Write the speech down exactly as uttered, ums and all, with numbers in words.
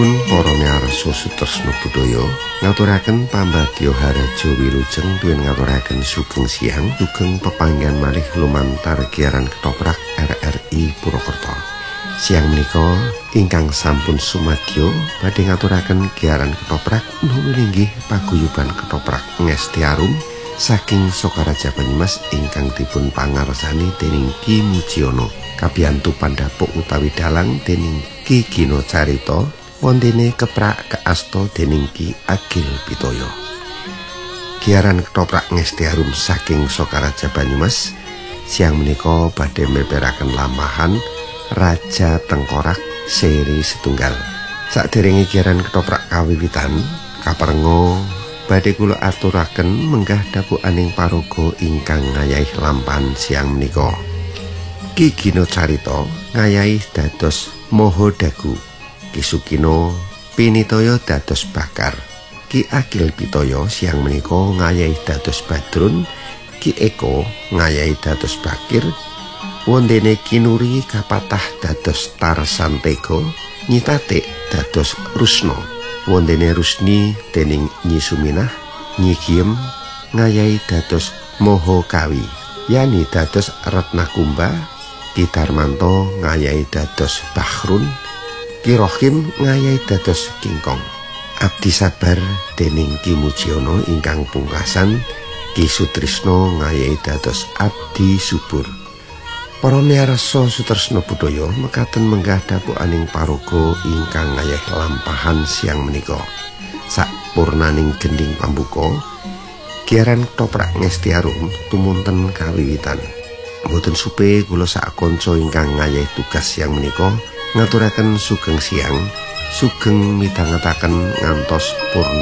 Para miarsa Sutresna Budaya ngaturaken pambagya haraja wilujeng duwen ngaturaken sugeng siang sugeng pepanggihan malih lumantar giaran ketoprak R R I Purwokerto. Siang menika ingkang sampun sumadyo badhe ngaturaken giaran ketoprak nuwun inggih paguyuban ketoprak Ngesti-Arum saking Sokaraja Banyumas ingkang dipun pangarsani dening Ki Mujiono kabiyantu pandhapuk utawi dalang dening Ki Gino Carita wontene keprak keasta dening Ki Agil Pitoyo. Giaran ketoprak Ngesti-Arum saking Sokaraja Banyumas siang menika badhe meperaken lamahan Raja Tengkorak seri setunggal. Saderenge giaran ketoprak kawiwitan kaperenga badhe kula aturaken menggah dapukaning paraga ingkang ngayahi lampahan siang menika. Ki Gino Carita ngayahi dados Maha Dagu, Ki Sukino pinitaya dados Bakar, Ki Agil Pitoyo siang menika ngayahi dados Badrun, Ki Eko ngayahi dados Bakir, wontene Ki Nuri kapatah dados Tarsantega, Nyi Tatik dados Rusna, wontene Rusni dening Nyi Suminah, Nyi Giem ngayahi dados Maha Kawi, Yani dados Ratna Kumba, Ki Darmanto ngayahi dados Bahrun, Ki Rohim ngayahi dados Kingkong. Abdi sabar dening Ki Mujiono ingkang pungkasan, Ki Sutrisno ngayahi dados Abdi Subur. Para miarsa Sutresna Budaya mekaten menggah dapukaning paraga ingkang ngayahi lampahan siang menika. Sakpurnaning gending pambuka, giaran ketoprak Ngesti-Arum tumunten kawiwitan. Mboten supe kula sak kanca ingkang ngayahi tugas siang menika ngaturaken sugeng siang, sugeng midhangetaken ngantos purna